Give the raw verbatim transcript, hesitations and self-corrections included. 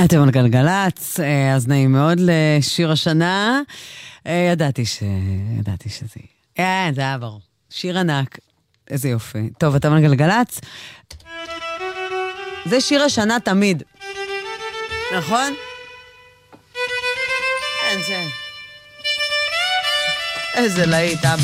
אתם על גלגלצ, אז נעים מאוד לשיר השנה. ידעתי ש... ידעתי שזה... אה, זה היה ברור. שיר ענק. איזה יופי. טוב, אתם על גלגלצ. זה שיר השנה תמיד. נכון? אין זה. איזה להיט, אבא.